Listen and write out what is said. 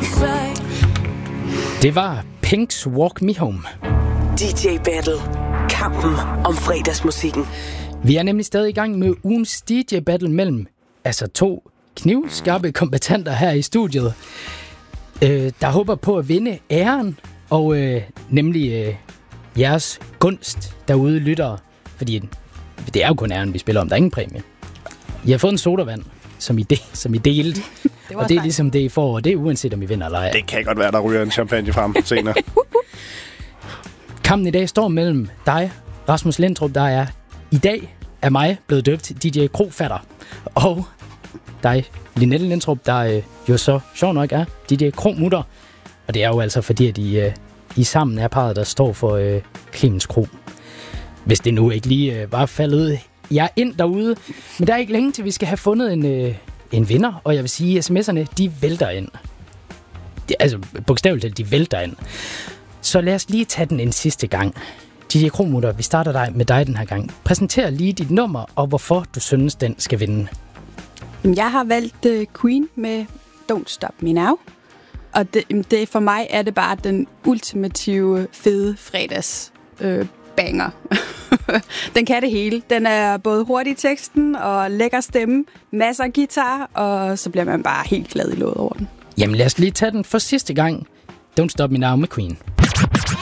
Det var Pink's Walk Me Home. DJ Battle. Kampen om fredagsmusikken. Vi er nemlig stadig i gang med ugens DJ Battle mellem to knivskarpe kombattanter her i studiet, der håber på at vinde æren, og nemlig jeres gunst derude, lyttere. Fordi det er jo kun æren, vi spiller om. Der er ingen præmie. I har fået en sodavand, som I delte. Og det er ligesom det, I får, og det er uanset, om I vinder eller ej. Det kan godt være, der ryger en champagne frem senere. Kampen i dag står mellem dig, Rasmus Lindrup, der er i dag af mig blevet døbt til DJ Krofatter, og dig, Linette Lindrup, der jo så sjov nok er DJ Kromutter. Og det er jo altså fordi, at I sammen er parret, der står for Clemens Kro. Hvis det nu ikke lige var faldet jer ind derude. Men der er ikke længe til, vi skal have fundet en vinder. Og jeg vil sige, at sms'erne, de vælter ind. Bogstaveligt talt, de vælter ind. Så lad os lige tage den en sidste gang. DJ Kromutter, vi starter med dig den her gang. Præsenter lige dit nummer, og hvorfor du synes, den skal vinde. Jeg har valgt Queen med Don't Stop Me Now. Og det for mig er det bare den ultimative, fede fredags banger. Den kan det hele. Den er både hurtig i teksten og lækker stemme, masser af guitar, og så bliver man bare helt glad i låget over den. Jamen lad os lige tage den for sidste gang. Don't Stop Me Now med Queen.